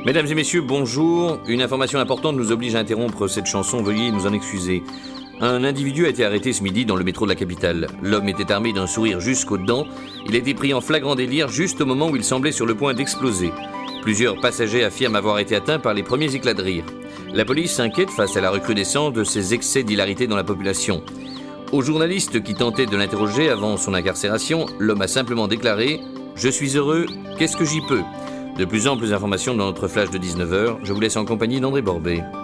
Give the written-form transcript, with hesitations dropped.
Mesdames et messieurs, bonjour. Une information importante nous oblige à interrompre cette chanson, veuillez nous en excuser. Un individu a été arrêté ce midi dans le métro de la capitale. L'homme était armé d'un sourire jusqu'aux dents. Il a été pris en flagrant délire juste au moment où il semblait sur le point d'exploser. Plusieurs passagers affirment avoir été atteints par les premiers éclats de rire. La police s'inquiète face à la recrudescence de ces excès d'hilarité dans la population. Aux journalistes qui tentaient de l'interroger avant son incarcération, l'homme a simplement déclaré « Je suis heureux, qu'est-ce que j'y peux ?» De plus en plus d'informations dans notre flash de 19h. Je vous laisse en compagnie d'André Borbet.